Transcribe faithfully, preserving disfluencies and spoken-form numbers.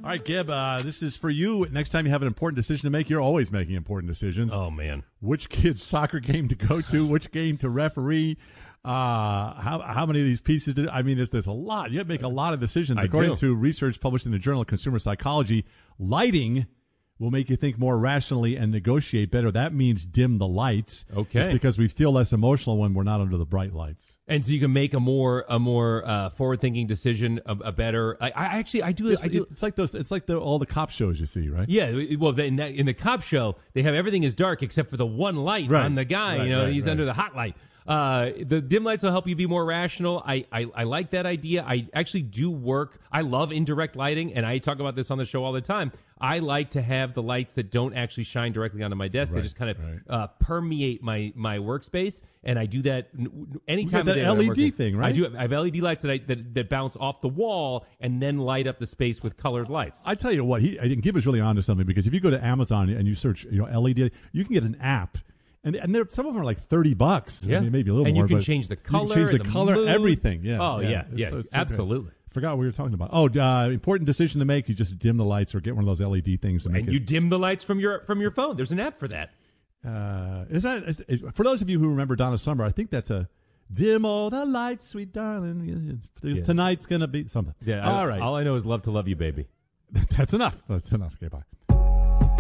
All right, Gib, uh, this is for you. Next time you have an important decision to make, you're always making important decisions. Oh, man. Which kid's soccer game to go to, which game to referee, uh, how how many of these pieces to, I mean, there's, there's a lot. You have to make a lot of decisions. I According do. to research published in the Journal of Consumer Psychology, lighting will make you think more rationally and negotiate better. That means dim the lights. Okay. It's because we feel less emotional when we're not under the bright lights. And so you can make a more a more uh, forward thinking decision, a, a better. I, I actually I do It's, I do. it's like those. It's like the, all the cop shows you see, right? Yeah, well, in, that, in the cop show, they have everything is dark except for the one light Right. on the guy. Right, you know, right, he's right. under the hot light. Uh, the dim lights will help you be more rational. I, I I like that idea. I actually do work. I love indirect lighting, and I talk about this on the show all the time. I like to have the lights that don't actually shine directly onto my desk. Right, They just kind of right. uh, permeate my my workspace, and I do that n- anytime. You got that of day that I'm L E D working. thing, right? I do. I have L E D lights that I that, that bounce off the wall and then light up the space with colored lights. I tell you what, he I think Gib is really onto something, because if you go to Amazon and you search, you know, L E D, you can get an app, and and there, some of them are like thirty bucks. Yeah, I mean, maybe a little and more. you can but change the you color, can change the, and the color, mood. everything. Yeah. Oh, yeah, It's- yeah, it's okay. absolutely. Forgot what we were talking about. Oh, uh, important decision to make. You just dim the lights or get one of those L E D things to make And it. you dim the lights from your from your phone. There's an app for that. Uh, is that is, is, for those of you who remember Donna Summer? I think that's a dim all the lights, sweet darling. There's Yeah. Tonight's gonna be something. Yeah. All I, right. All I know is love to love you, baby. That's enough. That's enough. Okay. Bye.